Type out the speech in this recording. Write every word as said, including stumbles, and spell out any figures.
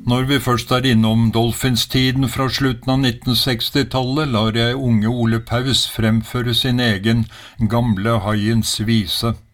Når vi først er innom Dolphins-tiden fra slutten av nitten seksti-tallet, lar jeg unge Ole Paus fremføre sin egen Gamle haiens vise.